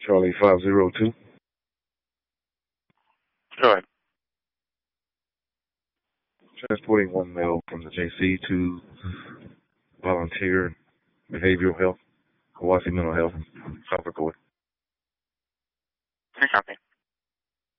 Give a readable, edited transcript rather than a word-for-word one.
Charlie 502. Go ahead. Transporting one male from the JC to volunteer behavioral health, Hawaii Mental Health, South Dakota. I copy.